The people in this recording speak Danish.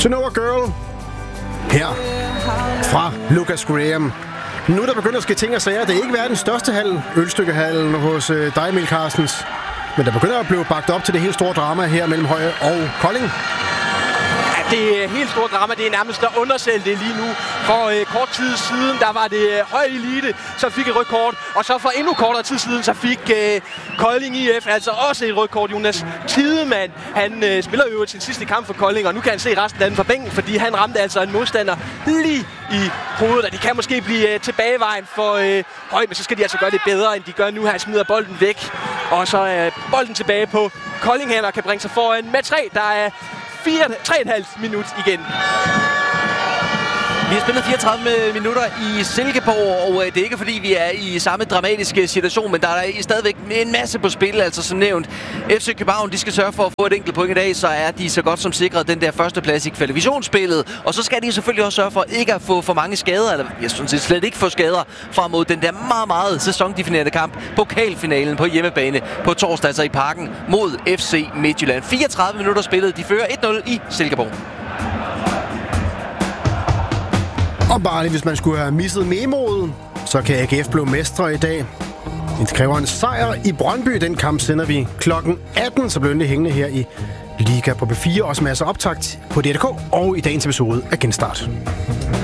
To Know a Girl. Her fra Lucas Graham. Nu der begynder at ske ting og sager. Det er ikke verdens største hal, Ølstykkehallen hos dig, Emil Carstens. Men der begynder at blive bagt op til det helt store drama her mellem Høje og Kolding. Det helt store drama, det er nærmest at undersælge det lige nu. For kort tid siden, der var det Høje Elite, som fik et rødt kort. Og så for endnu kortere tid siden, så fik Kolding IF altså også et rødt kort. Jonas Tidemann, han spiller jo sin sidste kamp for Kolding, og nu kan han se resten af den fra bænken, fordi han ramte altså en modstander lige i hovedet. Og de kan måske blive tilbagevejen for Høje, men så skal de altså gøre det bedre, end de gør nu. Han smider bolden væk, og så er bolden tilbage på Kolding her, og kan bringe sig foran med 3. Der er 3,5 minut igen. Vi har spillet 34 minutter i Silkeborg, og det er ikke fordi, vi er i samme dramatiske situation, men der er stadigvæk en masse på spil, altså som nævnt. FC København, de skal sørge for at få et enkelt point i dag, så er de så godt som sikret den der førsteplads i kvalifikationsspillet. Og så skal de selvfølgelig også sørge for ikke at få for mange skader, eller jeg synes slet ikke få skader frem mod den der meget, meget sæsondefinerende kamp. Pokalfinalen på hjemmebane på torsdag, altså i Parken mod FC Midtjylland. 34 minutter spillet, de fører 1-0 i Silkeborg. Og bare lige, hvis man skulle have misset memoet, så kan AGF blive mestre i dag. Det kræver en sejr i Brøndby. Den kamp sender vi klokken 18, så bliver det hængende her i Liga på B4. Også masser af optakt på DRK og i dagens episode af Genstart.